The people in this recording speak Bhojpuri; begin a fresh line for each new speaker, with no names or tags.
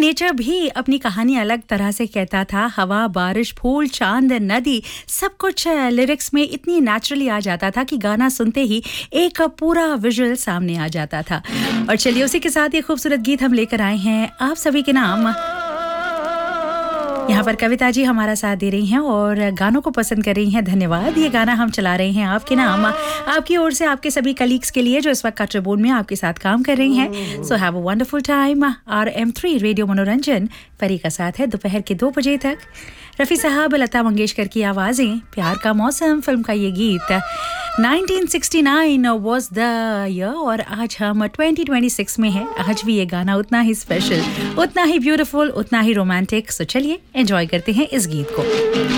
नेचर भी अपनी कहानी अलग तरह से कहता था। हवा, बारिश, फूल, चांद, नदी, सब कुछ लिरिक्स में इतनी नेचुरली आ जाता था कि गाना सुनते ही एक पूरा विजुअल सामने आ जाता था। और चलिए उसी के साथ ये खूबसूरत गीत हम लेकर आए हैं आप सभी के नाम। यहाँ पर कविता जी हमारा साथ दे रही हैं और गानों को पसंद कर रही हैं। धन्यवाद। ये गाना हम चला रहे हैं आपके नाम, आपकी ओर से आपके सभी कलीग्स के लिए जो इस वक्त ट्रिब्यून में आपके साथ काम कर रही हैं। So have a wonderful time. RM3 radio मनोरंजन परी का साथ है दोपहर के 2 बजे तक। रफ़ी साहब, लता मंगेशकर की आवाज़ें, प्यार का मौसम फिल्म का ये गीत 1969 was the year और आज हम 2026 में हैं। आज भी ये गाना उतना ही स्पेशल, उतना ही ब्यूटीफुल, उतना ही रोमांटिक। सो चलिए एंजॉय करते हैं इस गीत को।